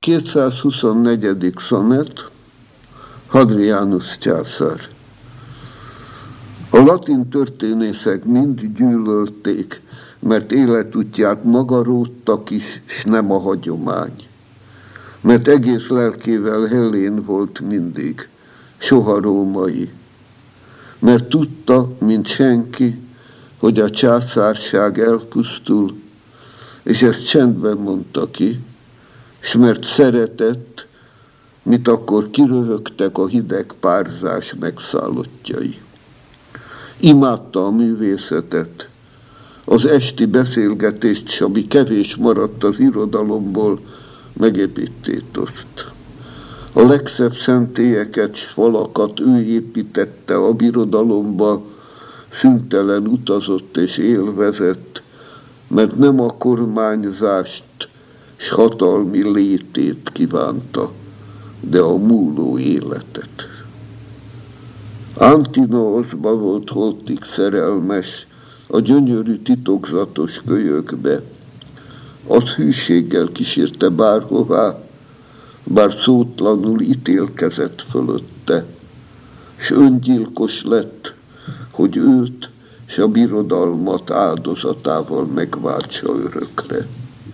224. szonett, Hadrianus császár. A latin történészek mind gyűlölték, mert életútját maga rótta ki, s nem a hagyomány. Mert egész lelkével hellén volt mindig, soha római. Mert tudta, mint senki, hogy a császárság elpusztul, és ezt csendben mondta ki, s mert szeretett, mit akkor kiröhögtek a hideg párzás megszállottjai. Imádta a művészetet, az esti beszélgetést, s ami kevés maradt az irodalomból, megépítétoszt. A legszebb szentélyeket s falakat ő építette a birodalomba, szüntelen utazott és élvezett, mert nem a kormányzást s hatalmi létét kívánta, de a múló életet. Antinoosba volt holtig szerelmes, a gyönyörű titokzatos kölyökbe. Az hűséggel kísérte bárhová, bár szótlanul ítélkezett fölötte, s öngyilkos lett, hogy őt s a birodalmat áldozatával megváltsa örökre.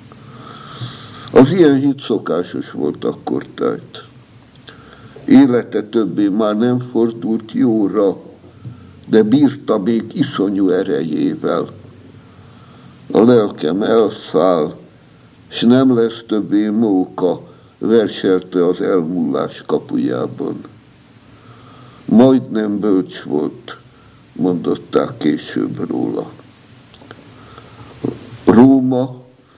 Az ilyen hit szokásos volt akkortájt. Élete többé már nem fordult jóra, de bírta még iszonyú erejével. A lelkem elszáll, s nem lesz többé móka, verselte az elmúlás kapujában. Majdnem bölcs volt, mondották később róla. Róma,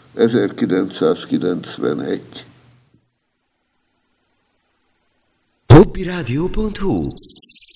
1991. Hobbiradio.hu